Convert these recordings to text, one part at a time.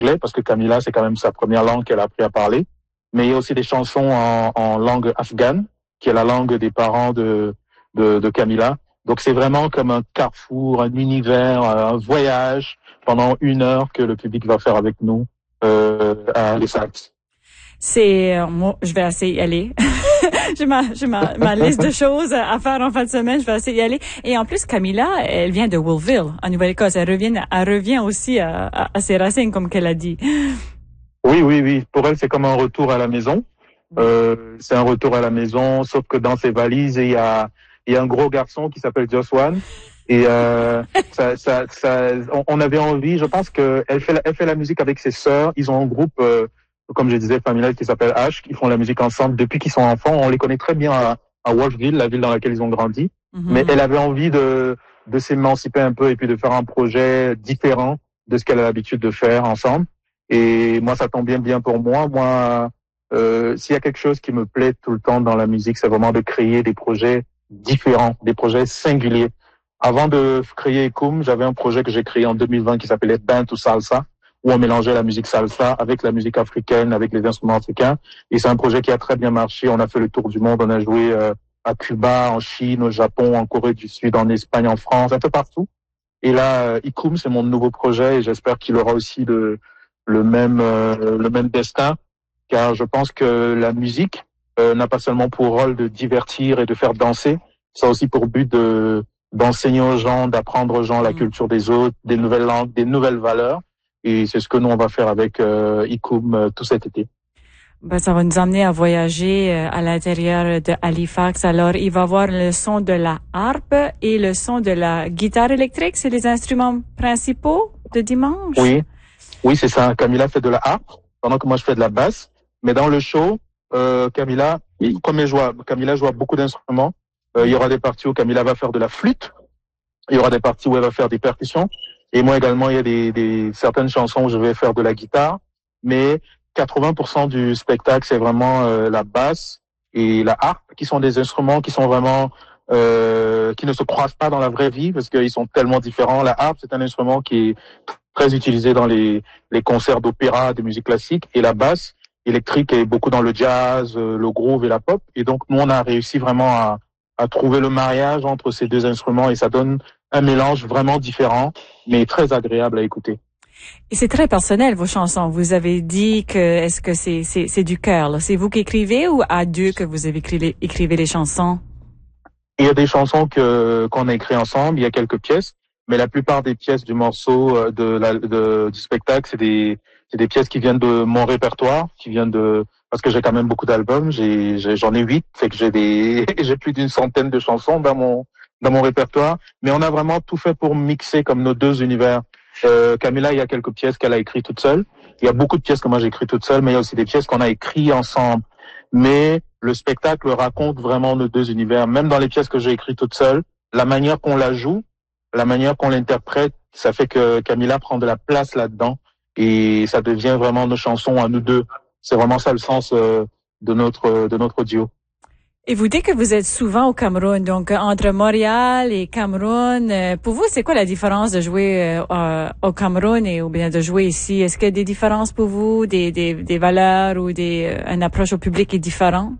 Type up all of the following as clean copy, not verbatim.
parce que Camila, c'est quand même sa première langue qu'elle a appris à parler. Mais il y a aussi des chansons en langue afghane, qui est la langue des parents de Camila. Donc c'est vraiment comme un carrefour, un univers, un voyage pendant 1 heure que le public va faire avec nous à Les Sax. Moi, je vais essayer d'y aller. j'ai ma liste de choses à faire en fin de semaine. Je vais essayer d'y aller. Et en plus, Camila, elle vient de Wolville, en Nouvelle-Écosse. Elle revient aussi à ses racines, comme qu'elle a dit. Oui. Pour elle, c'est comme un retour à la maison. C'est un retour à la maison, sauf que dans ses valises, il y a un gros garçon qui s'appelle Joswan. Et on avait envie. Je pense que elle fait la musique avec ses sœurs. Ils ont un groupe, comme je disais, familial qui s'appelle H, qui font la musique ensemble depuis qu'ils sont enfants. On les connaît très bien à Wolfville, la ville dans laquelle ils ont grandi. Mm-hmm. Mais elle avait envie de s'émanciper un peu et puis de faire un projet différent de ce qu'elle a l'habitude de faire ensemble. Et moi, ça tombe bien pour moi. Moi, s'il y a quelque chose qui me plaît tout le temps dans la musique, c'est vraiment de créer des projets différents, des projets singuliers. Avant de créer Ekum, j'avais un projet que j'ai créé en 2020 qui s'appelait Bantu Salsa, où on mélangeait la musique salsa avec la musique africaine, avec les instruments africains. Et c'est un projet qui a très bien marché. On a fait le tour du monde. On a joué à Cuba, en Chine, au Japon, en Corée du Sud, en Espagne, en France, un peu partout. Et là, Ekum, c'est mon nouveau projet et j'espère qu'il aura aussi le même destin, car je pense que la musique n'a pas seulement pour rôle de divertir et de faire danser, ça a aussi pour but d'enseigner aux gens, d'apprendre aux gens la culture des autres, des nouvelles langues, des nouvelles valeurs. Et c'est ce que nous, on va faire avec Ekum tout cet été. Ça va nous amener à voyager à l'intérieur de Halifax. Alors, il va y avoir le son de la harpe et le son de la guitare électrique. C'est les instruments principaux de dimanche? Oui, c'est ça. Camila fait de la harpe, pendant que moi, je fais de la basse. Mais dans le show, Camila joue beaucoup d'instruments. Il y aura des parties où Camila va faire de la flûte. Il y aura des parties où elle va faire des percussions. Et moi également, il y a certaines chansons où je vais faire de la guitare. Mais 80% du spectacle, c'est vraiment la basse et la harpe, qui sont des instruments qui sont vraiment qui ne se croisent pas dans la vraie vie parce qu'ils sont tellement différents. La harpe, c'est un instrument qui est très utilisé dans les concerts d'opéra, de musique classique, et la basse électrique est beaucoup dans le jazz, le groove et la pop. Et donc, nous, on a réussi vraiment à trouver le mariage entre ces deux instruments et ça donne un mélange vraiment différent, mais très agréable à écouter. Et c'est très personnel, vos chansons. Vous avez dit est-ce que c'est du cœur, là? C'est vous qui écrivez ou à deux que vous écrivez les chansons? Il y a des chansons qu'on a écrites ensemble, il y a quelques pièces, mais la plupart des pièces du morceau du spectacle, c'est des pièces qui viennent de mon répertoire, parce que j'ai quand même beaucoup d'albums, j'en ai 8, fait que j'ai plus d'une centaine de chansons dans mon répertoire, mais on a vraiment tout fait pour mixer comme nos deux univers. Camila, il y a quelques pièces qu'elle a écrites toute seule. Il y a beaucoup de pièces que moi j'ai écrites toute seule, mais il y a aussi des pièces qu'on a écrites ensemble. Mais le spectacle raconte vraiment nos deux univers. Même dans les pièces que j'ai écrites toute seule, la manière qu'on la joue, la manière qu'on l'interprète, ça fait que Camila prend de la place là-dedans et ça devient vraiment nos chansons à nous deux. C'est vraiment ça le sens de notre duo. Et vous dites que vous êtes souvent au Cameroun, donc entre Montréal et Cameroun. Pour vous, c'est quoi la différence de jouer au Cameroun ou bien de jouer ici? Est-ce qu'il y a des différences pour vous, des valeurs ou une approche au public est différente?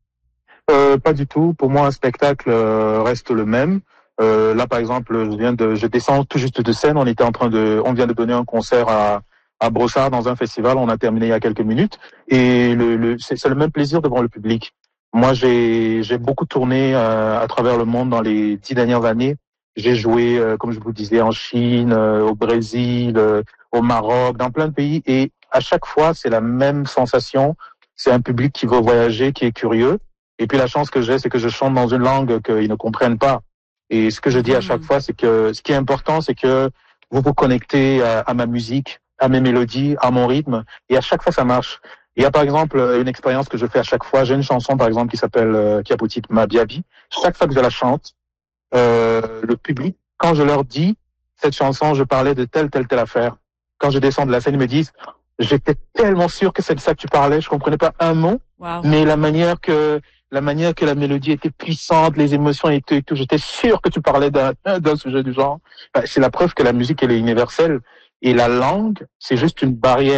Pas du tout. Pour moi, un spectacle reste le même. Là, par exemple, je descends tout juste de scène. On vient de donner un concert à Brossard dans un festival. On a terminé il y a quelques minutes. Et c'est le même plaisir devant le public. Moi, j'ai beaucoup tourné à travers le monde dans les 10 dernières années. J'ai joué, comme je vous disais, en Chine, au Brésil, au Maroc, dans plein de pays. Et à chaque fois, c'est la même sensation. C'est un public qui veut voyager, qui est curieux. Et puis la chance que j'ai, c'est que je chante dans une langue qu'ils ne comprennent pas. Et ce que je dis à chaque fois, c'est que ce qui est important, c'est que vous vous connectez à ma musique, à mes mélodies, à mon rythme. Et à chaque fois, ça marche. Il y a par exemple une expérience que je fais à chaque fois. J'ai une chanson par exemple qui s'appelle qui a pour titre Ma Biabi. Chaque fois que je la chante, le public, quand je leur dis cette chanson, je parlais de telle affaire. Quand je descends de la scène, ils me disent j'étais tellement sûr que c'est de ça que tu parlais, je comprenais pas un mot, mais la manière que la mélodie était puissante, les émotions étaient tout, j'étais sûr que tu parlais d'un sujet du genre. C'est la preuve que la musique elle est universelle. Et la langue, c'est juste une barrière.